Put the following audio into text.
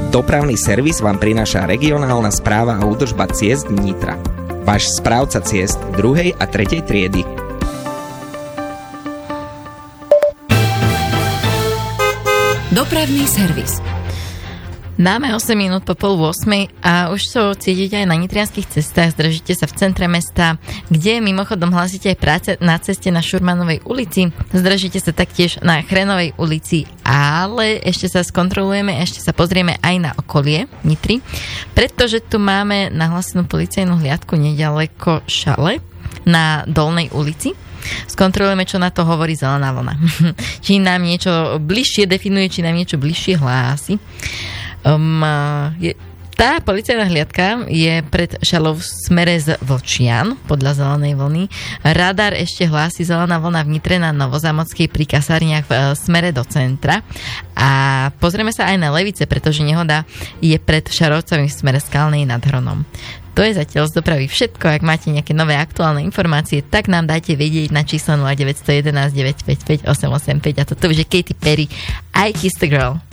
Dopravný servis vám prináša regionálna správa a údržba ciest Nitra. Váš správca ciest 2. a 3. triedy. Dopravný servis. Dáme 8 minút po 7:30 a už to cítite aj na nitrianskych cestách. Zdržíte sa v centre mesta, kde mimochodom hlásite aj práce na ceste na Šurmanovej ulici. Zdržíte sa taktiež na Chrenovej ulici, ale ešte sa skontrolujeme, ešte sa pozrieme aj na okolie Nitry, pretože tu máme nahlásenú policajnú hliadku nedaleko Šale na Dolnej ulici. Skontrolujeme, čo na to hovorí zelená vlna. Či nám niečo bližšie definuje, či nám niečo bližšie hlási. Tá policajná hliadka je pred Šalou v smere z Vlčian podľa zelenej vlny. Radar ešte hlási zelená vlna v Nitre na Novozámodskej pri kasárniach v smere do centra. A pozrieme sa aj na Levice, pretože nehoda je pred Šarovcami v smere Skalnej nad Hronom. To je zatiaľ z dopravy všetko. Ak máte nejaké nové aktuálne informácie, tak nám dajte vedieť na číslo 0911 955 885 a toto už je Katy Perry, I Kissed a Girl.